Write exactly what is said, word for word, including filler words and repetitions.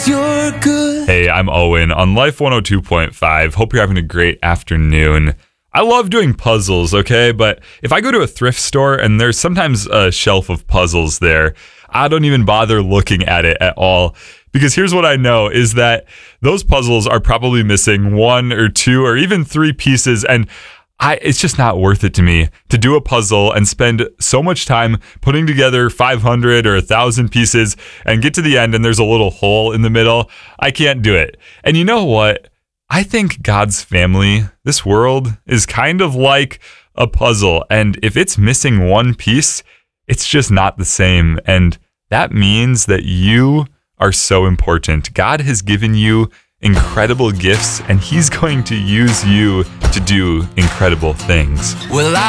'cause you're good. Hey, I'm Owen on Life one oh two point five. Hope you're having a great afternoon. I love doing puzzles, okay? But if I go to a thrift store and there's sometimes a shelf of puzzles there, I don't even bother looking at it at all. Because here's what I know is that those puzzles are probably missing one or two or even three pieces, and I, it's just not worth it to me to do a puzzle and spend so much time putting together five hundred or one thousand pieces and get to the end and there's a little hole in the middle. I can't do it. And you know what? I think God's family, this world, is kind of like a puzzle. And if it's missing one piece, it's just not the same. And that means that you are so important. God has given you incredible gifts, and He's going to use you to do incredible things. Well, I